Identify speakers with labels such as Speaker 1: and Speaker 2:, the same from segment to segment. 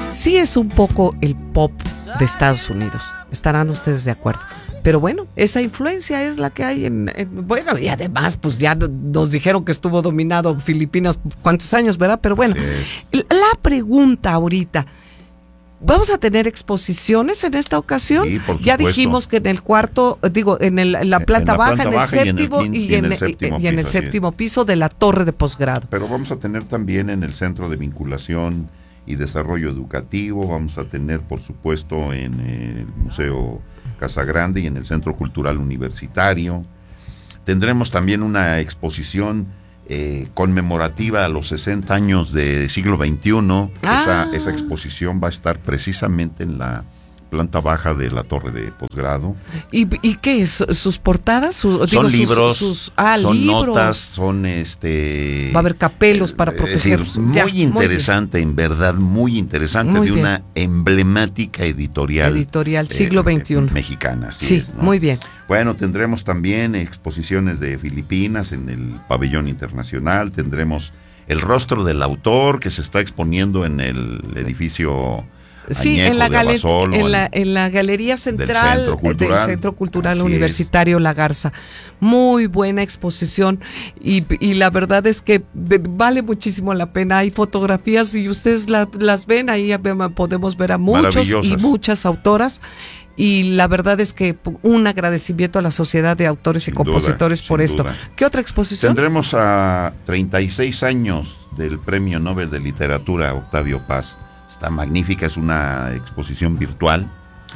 Speaker 1: sí es un poco el pop de Estados Unidos, estarán ustedes de acuerdo. Pero bueno, esa influencia es la que hay bueno, y además pues ya nos dijeron que estuvo dominado Filipinas cuántos años, ¿verdad? Pero bueno, sí. La pregunta ahorita, ¿vamos a tener exposiciones en esta ocasión?
Speaker 2: Sí, por supuesto.
Speaker 1: Ya dijimos que en el cuarto, en la planta baja, en el séptimo y en el séptimo piso de la torre de posgrado.
Speaker 2: Pero vamos a tener también en el Centro de Vinculación y Desarrollo Educativo, vamos a tener por supuesto en el Museo Casa Grande y en el Centro Cultural Universitario. Tendremos también una exposición conmemorativa a los 60 años de siglo XXI. Esa exposición va a estar precisamente en la planta baja de la torre de posgrado.
Speaker 1: ¿Y qué es? ¿Sus portadas?
Speaker 2: Son libros, son
Speaker 1: libros.
Speaker 2: Notas, son Va
Speaker 1: a haber capelos para proteger.
Speaker 2: Es decir, muy interesante, en verdad, muy interesante, muy de bien. Una emblemática editorial
Speaker 1: siglo XXI.
Speaker 2: Mexicana.
Speaker 1: Sí,
Speaker 2: es, ¿no?
Speaker 1: Muy bien.
Speaker 2: Bueno, tendremos también exposiciones de Filipinas en el pabellón internacional, tendremos el rostro del autor que se está exponiendo en el edificio
Speaker 1: sí, en la galería central del Centro Cultural Universitario La Garza. Muy buena exposición y la verdad es que vale muchísimo la pena. Hay fotografías y ustedes las ven, ahí podemos ver a muchos y muchas autoras. Y la verdad es que un agradecimiento a la Sociedad de Autores y Compositores por esto. ¿Qué otra exposición?
Speaker 2: Tendremos a 36 años del Premio Nobel de Literatura Octavio Paz. Está magnífica, es una exposición virtual.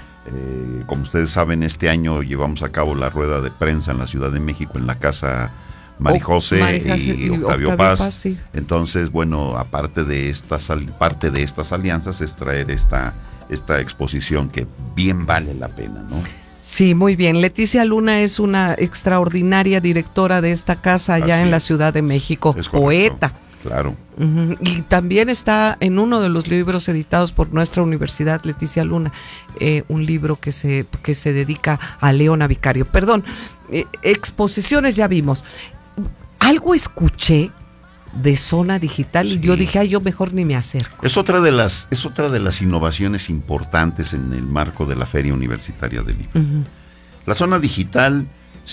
Speaker 2: Como ustedes saben, este año llevamos a cabo la rueda de prensa en la Ciudad de México, en la Casa Marijose y Octavio Paz. Sí. Entonces, bueno, parte de estas alianzas es traer esta exposición que bien vale la pena, ¿no?
Speaker 1: Sí, muy bien. Leticia Luna es una extraordinaria directora de esta casa allá en la Ciudad de México, poeta.
Speaker 2: Claro.
Speaker 1: Y también está en uno de los libros editados por nuestra universidad, Leticia Luna, un libro que se dedica a Leona Vicario. Perdón, exposiciones ya vimos. Algo escuché de Zona Digital y yo dije, yo mejor ni me acerco.
Speaker 2: Es otra de las innovaciones importantes en el marco de la Feria Universitaria del Libro. La Zona Digital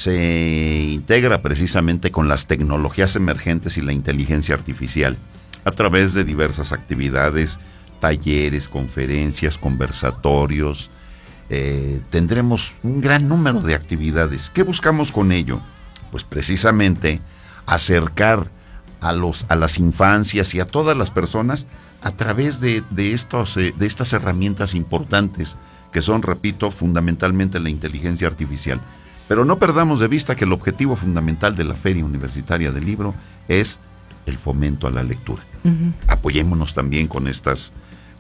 Speaker 2: se integra precisamente con las tecnologías emergentes y la inteligencia artificial a través de diversas actividades, talleres, conferencias, conversatorios. Tendremos un gran número de actividades. ¿Qué buscamos con ello? Pues precisamente acercar a las infancias y a todas las personas a través de estas herramientas importantes que son, repito, fundamentalmente la inteligencia artificial. Pero no perdamos de vista que el objetivo fundamental de la Feria Universitaria del Libro es el fomento a la lectura. Apoyémonos también con estas...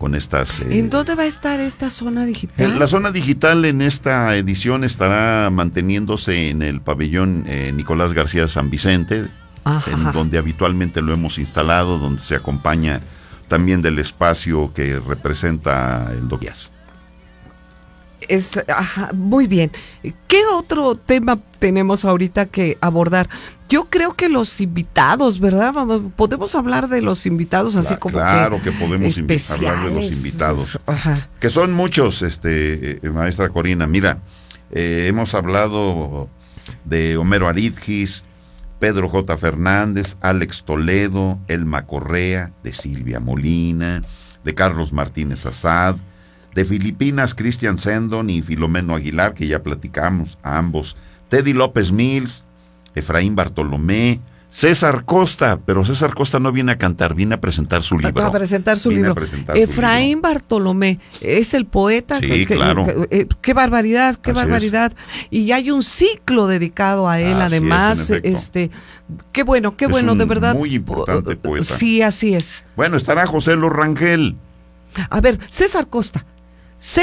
Speaker 1: ¿En dónde va a estar esta Zona Digital?
Speaker 2: La Zona Digital en esta edición estará manteniéndose en el pabellón Nicolás García San Vicente, en donde habitualmente lo hemos instalado, donde se acompaña también del espacio que representa el Doquias.
Speaker 1: Muy bien. ¿Qué otro tema tenemos ahorita que abordar? Yo creo que los invitados, ¿verdad? Podemos hablar de los invitados así como
Speaker 2: claro que podemos hablar de los invitados. Que son muchos, maestra Corina. Mira, hemos hablado de Homero Aridgis, Pedro J. Fernández, Alex Toledo, Elma Correa, de Silvia Molina, de Carlos Martínez Assad, de Filipinas, Christian Sendon y Filomeno Aguilar, que ya platicamos a ambos, Teddy López Mills, Efraín Bartolomé, César Costa, pero César Costa no viene a cantar, viene a presentar su libro. Efraín
Speaker 1: Bartolomé es el poeta.
Speaker 2: Sí, claro.
Speaker 1: Qué barbaridad, qué barbaridad. Y hay un ciclo dedicado a él, además. Qué bueno, de verdad.
Speaker 2: Muy importante poeta.
Speaker 1: Sí, así es.
Speaker 2: Bueno, estará José Lo Rangel.
Speaker 1: A ver, César Costa.
Speaker 2: Sí.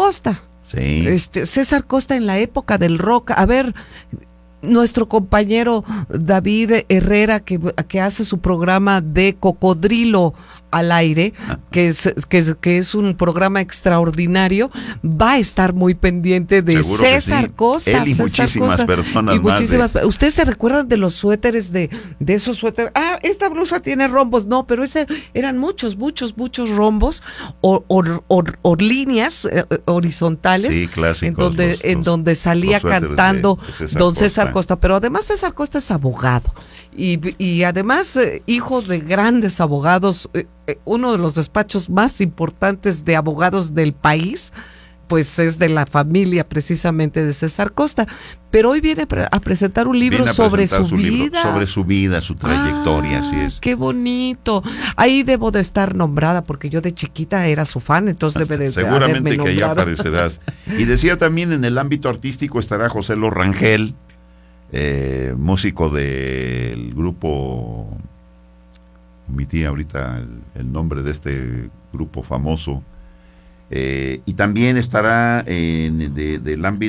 Speaker 1: César Costa en la época del rock. A ver, nuestro compañero David Herrera que hace su programa de Cocodrilo al aire, que es un programa extraordinario, va a estar muy pendiente de
Speaker 2: Seguro
Speaker 1: César
Speaker 2: sí.
Speaker 1: Costa.
Speaker 2: Él y
Speaker 1: César
Speaker 2: muchísimas
Speaker 1: Costa,
Speaker 2: personas
Speaker 1: y
Speaker 2: más.
Speaker 1: ¿Ustedes se recuerdan de los suéteres, de esos suéteres? Esta blusa tiene rombos. No, pero eran muchos rombos o líneas horizontales,
Speaker 2: sí, clásicos,
Speaker 1: en donde salía cantando don César Costa. Pero además César Costa es abogado y además hijo de grandes abogados, uno de los despachos más importantes de abogados del país, pues es de la familia precisamente de César Costa. Pero hoy viene a presentar un libro sobre su vida.
Speaker 2: Sobre su vida, su trayectoria, así es.
Speaker 1: ¡Qué bonito! Ahí debo de estar nombrada porque yo de chiquita era su fan, entonces debe de
Speaker 2: seguramente que ahí aparecerás. Y decía también, en el ámbito artístico estará José Lo Rangel, músico del grupo, omití ahorita el nombre de este grupo famoso, y también estará del ámbito